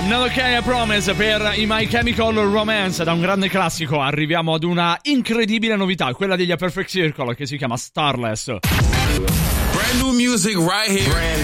Another Kind of Promise per i My Chemical Romance. Da un grande classico arriviamo ad una incredibile novità, quella degli A Perfect Circle, che si chiama Starless. Brand new music right here.